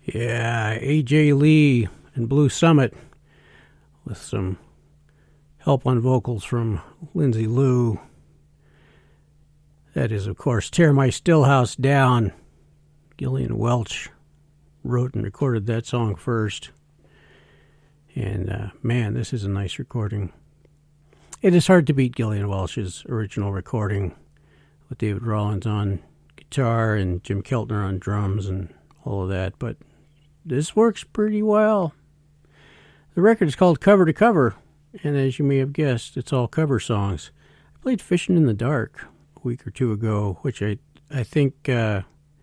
Yeah, A.J. Lee and Blue Summit with some help on vocals from Lindsay Lou. That is, of course, Tear My Stillhouse Down. Gillian Welch wrote and recorded that song first. And, man, this is a nice recording. It is hard to beat Gillian Welch's original recording with David Rollins on guitar and Jim Keltner on drums and all of that, but this works pretty well. The record is called Cover to Cover, and as you may have guessed, it's all cover songs. I played Fishing in the Dark a week or two ago, which I think that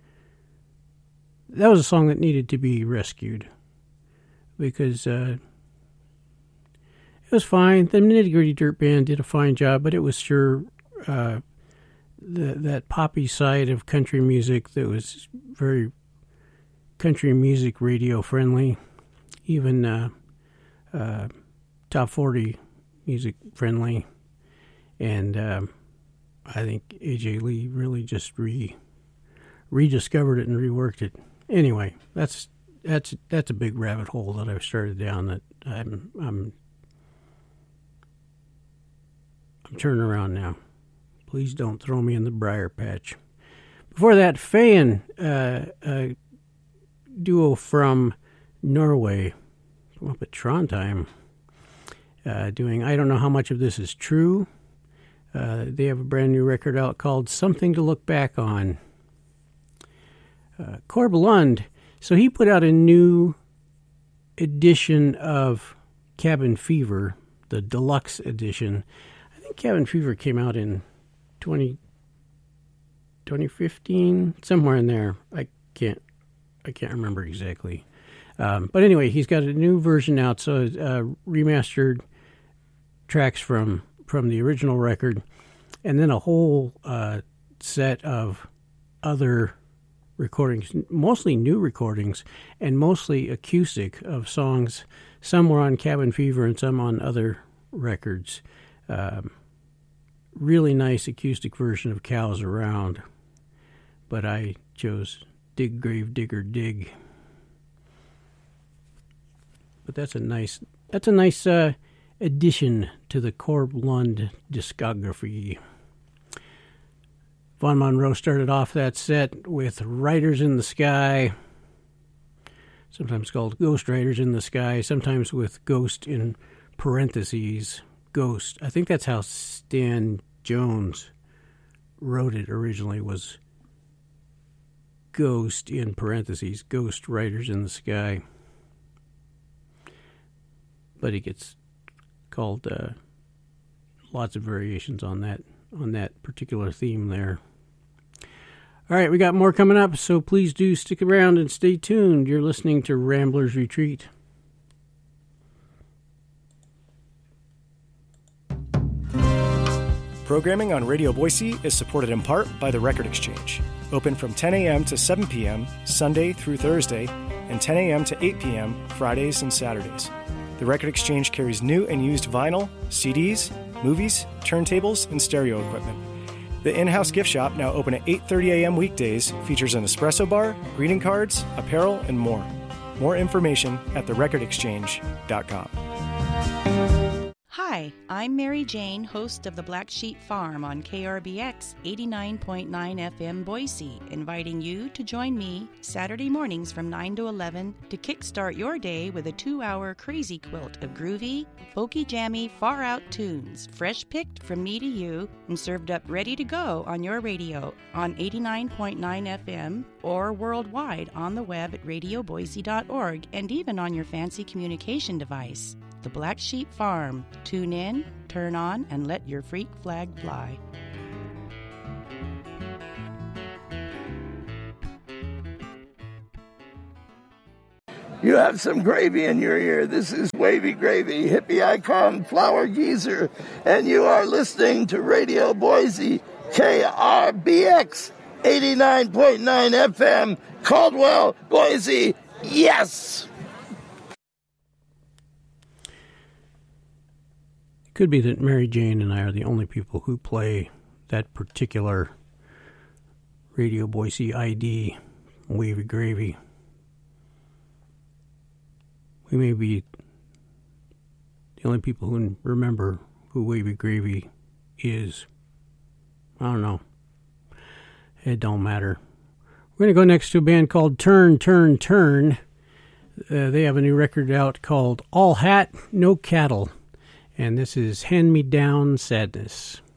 was a song that needed to be rescued because it was fine. The Nitty Gritty Dirt Band did a fine job, but it was sure that poppy side of country music that was very country music radio friendly, even top 40 music friendly, and I think A.J. Lee really just rediscovered it and reworked it. Anyway, that's a big rabbit hole that I've started down that I'm turning around now. Please don't throw me in the briar patch. Before that, Fayen, a duo from Norway, from up at Trondheim, doing I Don't Know How Much of This Is True. They have a brand new record out called Something to Look Back On. Corb Lund, so he put out a new edition of Cabin Fever, the deluxe edition. I think Cabin Fever came out in 2015, somewhere in there. I can't remember exactly. But anyway, he's got a new version out, so remastered tracks from the original record, and then a whole set of other recordings, mostly new recordings, and mostly acoustic of songs. Some were on Cabin Fever and some on other records. Really nice acoustic version of Cows Around, but I chose Dig Grave Digger Dig. But that's a nice addition to the Corb Lund discography. Vaughn Monroe started off that set with Riders in the Sky, sometimes called Ghost Riders in the Sky, sometimes with Ghost in parentheses. Ghost. I think that's how Stan Jones wrote it originally, was Ghost in parentheses, Ghost Riders in the Sky. But it gets called lots of variations on that particular theme there. All right, we got more coming up, so please do stick around and stay tuned. You're listening to Rambler's Retreat. Programming on Radio Boise is supported in part by the Record Exchange. Open from 10 a.m. to 7 p.m. Sunday through Thursday, and 10 a.m. to 8 p.m. Fridays and Saturdays. The Record Exchange carries new and used vinyl, CDs, movies, turntables, and stereo equipment. The in-house gift shop, now open at 8:30 a.m. weekdays, features an espresso bar, greeting cards, apparel, and more. More information at therecordexchange.com. Hi, I'm Mary Jane, host of The Black Sheep Farm on KRBX 89.9 FM Boise, inviting you to join me Saturday mornings from 9 to 11 to kickstart your day with a 2-hour crazy quilt of groovy, folky jammy, far-out tunes, fresh picked from me to you and served up ready to go on your radio on 89.9 FM or worldwide on the web at radioboise.org and even on your fancy communication device. The Black Sheep Farm. Tune in, turn on, and let your freak flag fly. You have some gravy in your ear. This is Wavy Gravy, hippie icon, flower geezer, and you are listening to Radio Boise, KRBX 89.9 FM, Caldwell, Boise. Yes! Could be that Mary Jane and I are the only people who play that particular Radio Boise ID, Wavy Gravy. we may be the only people who remember who Wavy Gravy is. I don't know. It don't matter. We're going to go next to a band called Turn, Turn, Turn. They have a new record out called All Hat, No Cattle. And this is Hand Me Down Sadness.